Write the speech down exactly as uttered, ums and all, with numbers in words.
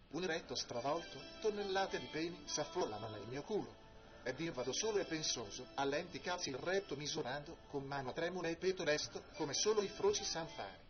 Un eretto stravolto, tonnellate di peni s'affollano nel mio culo. Ed io vado solo e pensoso, a lenti cazzi il retto misurando, con mano tremula e petto lesto, come solo i froci san fare.